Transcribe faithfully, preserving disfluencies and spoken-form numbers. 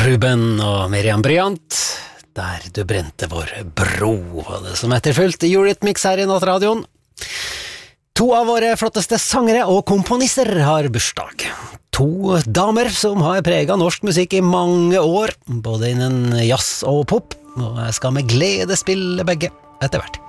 Ruben og Miriam Bryant, der du brente vår bro, var det som etterfulgt Eurythmics her i Nattradioen. To av våre flotteste sangere og komponister har bursdag. To damer som har preget norsk musikk i mange år, både innen jazz og pop, og jeg skal med glede spille begge etter hvert.